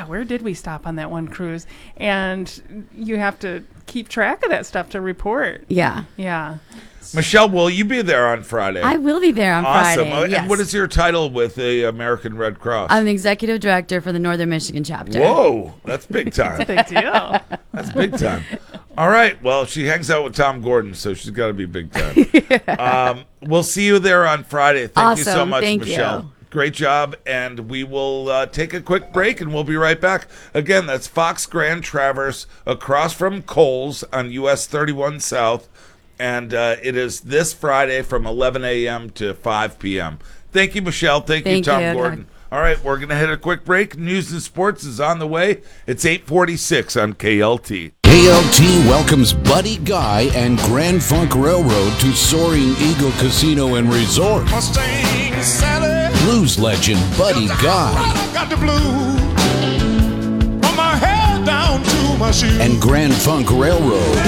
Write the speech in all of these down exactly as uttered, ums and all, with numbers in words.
where did we stop on that one cruise? And you have to keep track of that stuff to report. Yeah. Yeah. Michelle, will you be there on Friday? I will be there on awesome. Friday. Yes. And what is your title with the American Red Cross? I'm the executive director for the Northern Michigan chapter. Whoa, that's big time. Big deal. That's big time. All right. Well, she hangs out with Tom Gordon, so she's got to be big time. yeah. um, we'll see you there on Friday. Thank awesome. you so much, Thank Michelle. You. Great job. And we will uh, take a quick break, and we'll be right back. Again, that's Fox Grand Traverse across from Kohl's on U S thirty-one South. And uh, it is this Friday from eleven a.m. to five p.m. Thank you, Michelle. Thank, Thank you, Tom you. Gordon. All right, we're going to hit a quick break. News and sports is on the way. It's eight forty-six on K L T. K L T welcomes Buddy Guy and Grand Funk Railroad to Soaring Eagle Casino and Resort. Mustang Sally. Blues legend Buddy Guy. I got the blues from my head down to my shoes. And Grand Funk Railroad.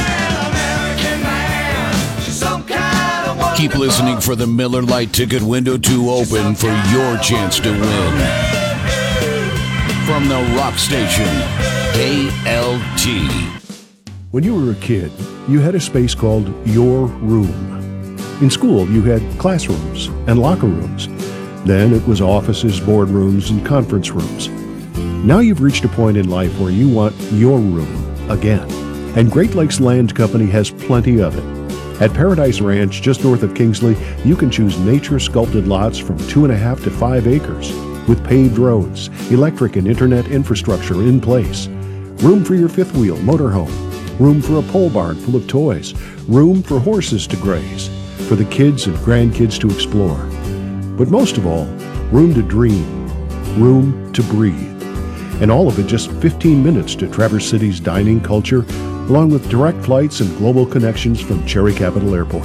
Keep listening for the Miller Lite ticket window to open for your chance to win. From the rock station, K L T. When you were a kid, you had a space called your room. In school, you had classrooms and locker rooms. Then it was offices, boardrooms, and conference rooms. Now you've reached a point in life where you want your room again. And Great Lakes Land Company has plenty of it. At Paradise Ranch, just north of Kingsley, you can choose nature-sculpted lots from two and a half to five acres with paved roads, electric and internet infrastructure in place, room for your fifth wheel motorhome, room for a pole barn full of toys, room for horses to graze, for the kids and grandkids to explore. But most of all, room to dream, room to breathe. And all of it just fifteen minutes to Traverse City's dining culture, along with direct flights and global connections from Cherry Capital Airport.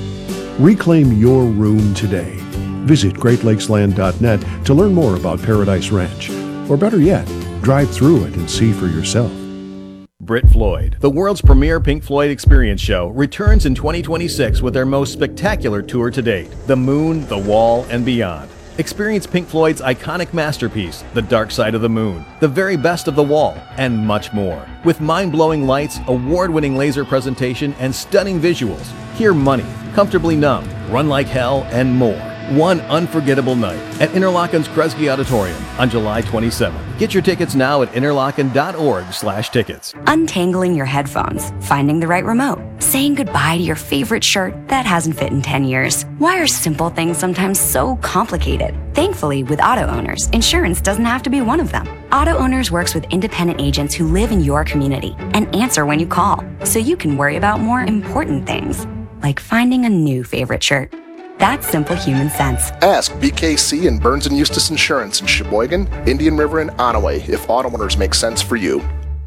Reclaim your room today. Visit great lakes land dot net to learn more about Paradise Ranch. Or better yet, drive through it and see for yourself. Brit Floyd, the world's premier Pink Floyd experience show, returns in twenty twenty-six with their most spectacular tour to date, The Moon, The Wall, and Beyond. Experience Pink Floyd's iconic masterpiece, The Dark Side of the Moon, the very best of The Wall, and much more. With mind-blowing lights, award-winning laser presentation, and stunning visuals. Hear Money, Comfortably Numb, Run Like Hell, and more. One unforgettable night at Interlochen's Kresge Auditorium on July twenty-seventh. Get your tickets now at interlochen dot org slash tickets. Untangling your headphones, finding the right remote, saying goodbye to your favorite shirt that hasn't fit in ten years. Why are simple things sometimes so complicated? Thankfully, with auto owners, insurance doesn't have to be one of them. Auto Owners works with independent agents who live in your community and answer when you call, so you can worry about more important things, like finding a new favorite shirt. That's simple human sense. Ask B K C and Burns and Eustace Insurance in Sheboygan, Indian River, and Onaway if auto owners make sense for you.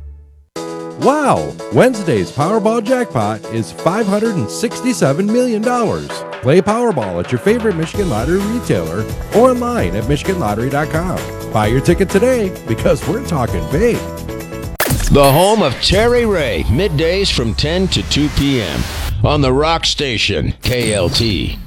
Wow! Wednesday's Powerball jackpot is five hundred sixty-seven million dollars. Play Powerball at your favorite Michigan Lottery retailer or online at michigan lottery dot com. Buy your ticket today because we're talking big. The home of Terry Ray, middays from ten to two p.m. on the rock station, K L T.